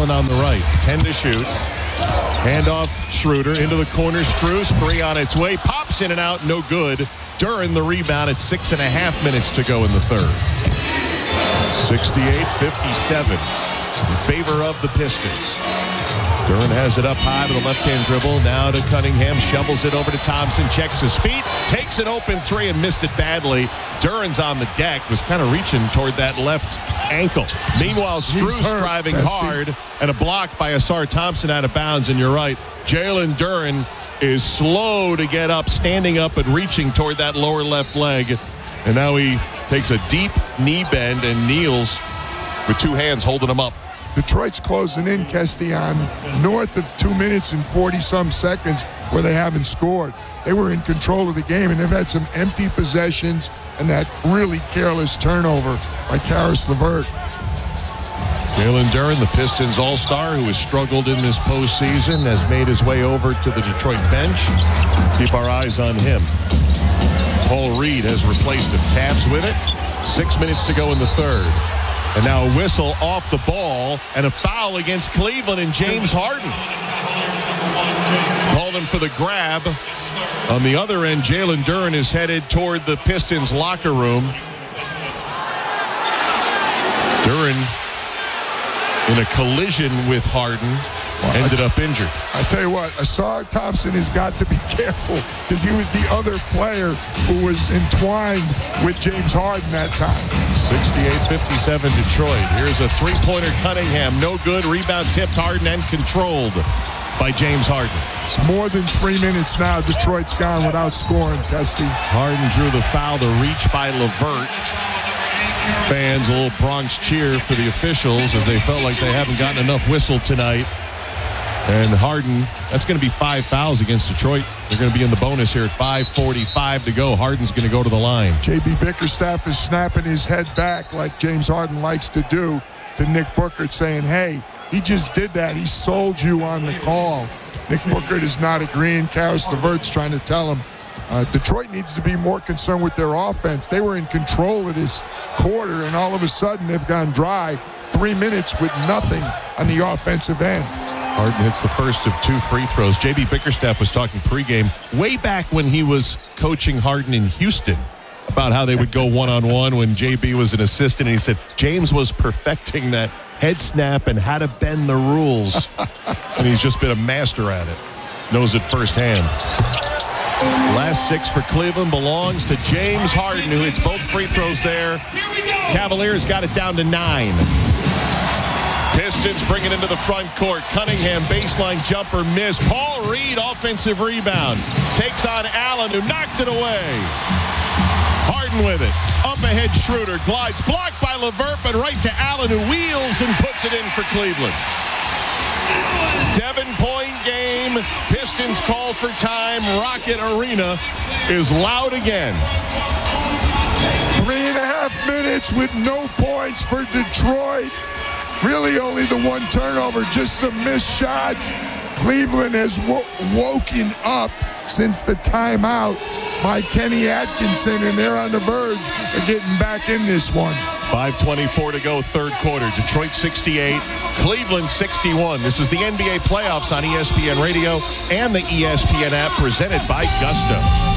Allen on the right. 10 to shoot. Handoff, Schroeder into the corner. Strus, 3 on its way. Pops in and out, no good. Duren the rebound at 6.5 minutes to go in the third. 68-57 in favor of the Pistons. Duren has it up high to the left-hand dribble. Now to Cunningham. Shovels it over to Thompson. Checks his feet. Takes an open 3 and missed it badly. Duren's on the deck. Was kind of reaching toward that left ankle. Meanwhile, Strus driving hard. And a block by Ausar Thompson out of bounds. And you're right. Jalen Duren is slow to get up. Standing up and reaching toward that lower left leg. And now he takes a deep knee bend and kneels with 2 hands holding him up. Detroit's closing in, Kestion, north of 2 minutes and 40-some seconds where they haven't scored. They were in control of the game, and they've had some empty possessions and that really careless turnover by Caris LeVert. Jalen Duren, the Pistons all-star, who has struggled in this postseason, has made his way over to the Detroit bench. Keep our eyes on him. Paul Reed has replaced him. Cavs with it. 6 minutes to go in the third. And now a whistle off the ball and a foul against Cleveland and James Harden. Called him for the grab. On the other end, Jalen Duren is headed toward the Pistons locker room. Duren in a collision with Harden. Ended up injured. I tell you what, Ausar Thompson has got to be careful because he was the other player who was entwined with James Harden that time. 68-57 Detroit. Here's a three-pointer Cunningham. No good. Rebound tipped Harden and controlled by James Harden. It's more than 3 minutes now. Detroit's gone without scoring, Kesty. Harden drew the foul. The reach by LeVert. Fans, a little Bronx cheer for the officials as they felt like they haven't gotten enough whistle tonight. And Harden, that's going to be 5 fouls against Detroit. They're going to be in the bonus here at 5:45 to go. Harden's going to go to the line. J.B. Bickerstaff is snapping his head back like James Harden likes to do to Nick Booker, saying, hey, he just did that. He sold you on the call. Nick Booker is not agreeing. Caris LeVert's trying to tell him Detroit needs to be more concerned with their offense. They were in control of this quarter, and all of a sudden they've gone dry. 3 minutes with nothing on the offensive end. Harden hits the first of 2 free throws. J.B. Bickerstaff was talking pregame way back when he was coaching Harden in Houston about how they would go one-on-one when J.B. was an assistant. And he said James was perfecting that head snap and how to bend the rules. And he's just been a master at it. Knows it firsthand. Last 6 for Cleveland belongs to James Harden, who hits both free throws there. Cavaliers got it down to 9. Pistons bring it into the front court. Cunningham baseline jumper missed. Paul Reed offensive rebound. Takes on Allen, who knocked it away. Harden with it. Up ahead Schroeder glides. Blocked by LeVert, but right to Allen, who wheels and puts it in for Cleveland. 7-point game. Pistons call for time. Rocket Arena is loud again. 3.5 minutes with no points for Detroit. Really only the one turnover, just some missed shots. Cleveland has woken up since the timeout by Kenny Atkinson, and they're on the verge of getting back in this one. 5:24 to go, third quarter. Detroit 68, Cleveland 61. This is the NBA playoffs on ESPN Radio and the ESPN app presented by Gusto.